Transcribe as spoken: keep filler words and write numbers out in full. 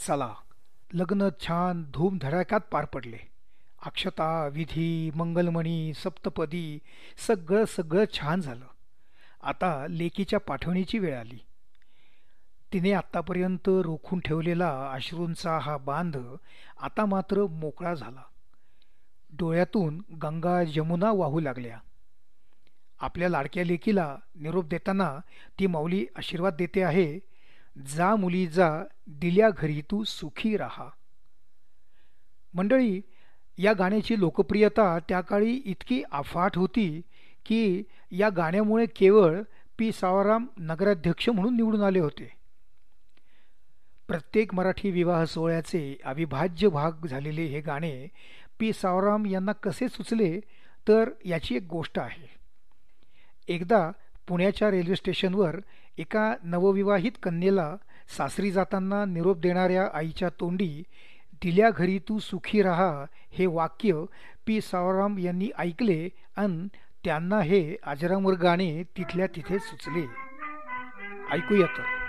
चला, लग्न छान धूमधडाक्यात पार पडले. अक्षता, विधी, मंगलमणी, सप्तपदी सगळं सगळं छान झालं. आता लेकीच्या पाठवणीची वेळ आली. तिने आत्तापर्यंत रोखून ठेवलेला अश्रूंचा हा बांध आता मात्र मोकळा झाला. डोळ्यातून गंगा यमुना वाहू लागल्या. आपल्या लाडक्या लेकीला निरोप देताना ती माऊली आशीर्वाद देते आहे, जा मुली जा, दिल्या घरी तू सुखी राहा. मंडळी, या गाण्याची लोकप्रियता त्या काळी इतकी अफाट होती की या गाण्यामुळे केवळ पी सावराम नगराध्यक्ष म्हणून निवडून आले होते. प्रत्येक मराठी विवाह सोहळ्याचे अविभाज्य भाग झालेले हे गाणे पी सावराम यांना कसे सुचले, तर याची एक गोष्ट आहे. एकदा पुण्याच्या रेल्वे स्टेशनवर एका नवविवाहित कन्येला सासरी जाताना निरोप देणाऱ्या आईच्या तोंडी दिल्या घरी तू सुखी राहा हे वाक्य पी सावराम यांनी ऐकले आणि त्यांना हे अजरामर गाणे तिथल्या तिथे सुचले. ऐकूया तर.